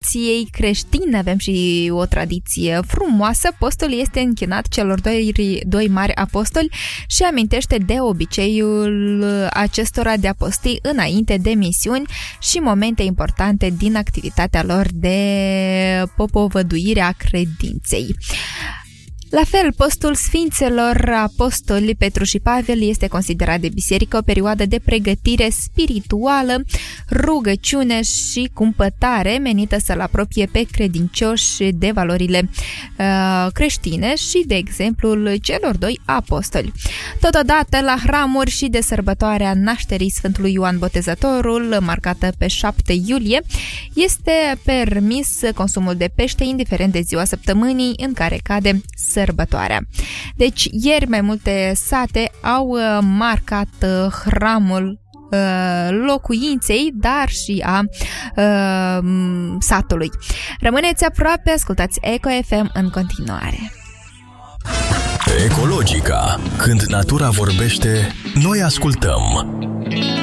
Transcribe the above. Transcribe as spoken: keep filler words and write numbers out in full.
tradiției creștine avem și o tradiție frumoasă. Postul este închinat celor doi, doi mari apostoli și amintește de obiceiul acestora de a posti înainte de misiuni și momente importante din activitatea lor de propovăduire a credinței. La fel, postul Sfinților Apostoli Petru și Pavel este considerat de biserică o perioadă de pregătire spirituală, rugăciune și cumpătare menită să-l apropie pe credincioși de valorile uh, creștine și de exemplul celor doi apostoli. Totodată, la hramuri și de sărbătoarea nașterii Sfântului Ioan Botezătorul, marcată pe șapte iulie, este permis consumul de pește indiferent de ziua săptămânii în care cade sărbătoarea. Deci, ieri mai multe sate au marcat hramul locuinței, dar și a uh, satului. Rămâneți aproape, ascultați Eco F M în continuare. Ecologica. Când natura vorbește, noi ascultăm.